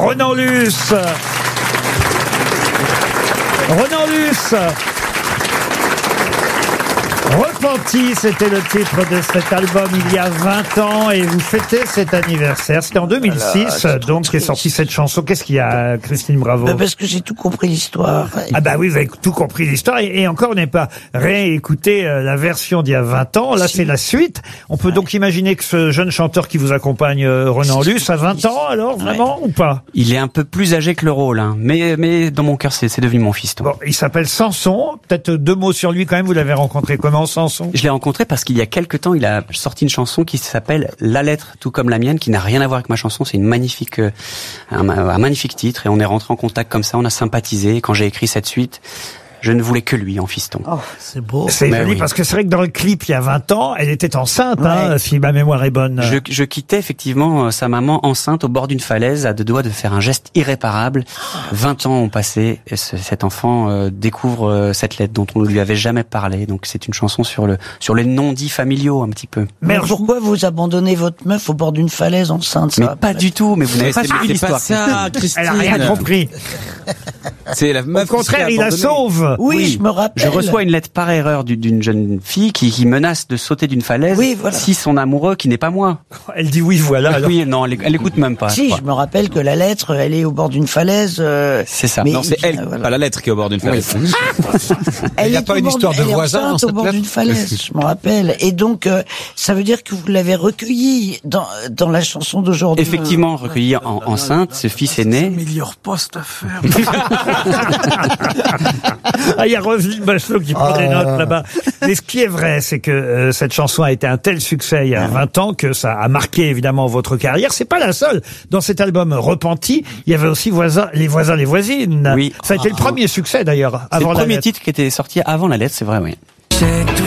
Ronan Luce. Ronan Luce. Repenti, c'était le titre de cet album il y a 20 ans et vous fêtez cet anniversaire. C'était en 2006, donc qu'est sortie cette chanson. Qu'est-ce qu'il y a, Christine Bravo? Parce que j'ai tout compris l'histoire. Ah bah oui, vous avez tout compris l'histoire et encore on n'est pas réécouté la version d'il y a 20 ans. Là, c'est la suite. On peut donc imaginer que ce jeune chanteur qui vous accompagne, Ronan Luce, a 20 ans alors, vraiment, ou pas? Il est un peu plus âgé que le rôle, hein. Mais dans mon cœur, c'est devenu mon fiston. Bon, il s'appelle Samson. Peut-être 2 mots sur lui quand même. Vous l'avez rencontré comment, Samson? Je l'ai rencontré parce qu'il y a quelque temps, il a sorti une chanson qui s'appelle La lettre, tout comme la mienne, qui n'a rien à voir avec ma chanson. C'est une magnifique, un magnifique titre et on est rentré en contact comme ça, on a sympathisé. Quand j'ai écrit cette suite, je ne voulais que lui en fiston. Oh, c'est beau. C'est joli oui. Parce que c'est vrai que dans le clip, il y a 20 ans, elle était enceinte, hein, si ma mémoire est bonne. Je quittais effectivement sa maman enceinte au bord d'une falaise, à 2 doigts de faire un geste irréparable. 20 ans ont passé et cet enfant découvre cette lettre dont on ne lui avait jamais parlé. Donc c'est une chanson sur les non-dits familiaux un petit peu. Mais pourquoi vous abandonnez votre meuf au bord d'une falaise enceinte? Ça mais pas du tout, mais vous n'avez pas suivi l'histoire. Elle a rien compris. C'est la meuf. Au contraire, il la sauve. Oui, je me rappelle. Je reçois une lettre par erreur d'une jeune fille qui menace de sauter d'une falaise si son amoureux, qui n'est pas moi. Elle dit oui, voilà. Alors. Oui, non, elle écoute même pas. Si, je me rappelle que la lettre, elle est au bord d'une falaise. C'est ça. Mais non, c'est elle, pas la lettre qui est au bord d'une falaise. Il n'y a pas une histoire de voisin dans cette au bord d'une falaise, je me rappelle. Et donc, ça veut dire que vous l'avez recueilli dans la chanson d'aujourd'hui. Effectivement, recueilli enceinte, ce fils est né. Ça m'améliore pas cette affaire. Ah, il y a Roselyne Bachelot qui prend des notes là-bas. Mais ce qui est vrai, c'est que cette chanson a été un tel succès il y a 20 ans que ça a marqué évidemment votre carrière. C'est pas la seule. Dans cet album Repenti, il y avait aussi les voisins, les voisines. Oui. Ça a été le premier succès d'ailleurs. C'est le premier titre qui était sorti avant la lettre, c'est vrai, oui.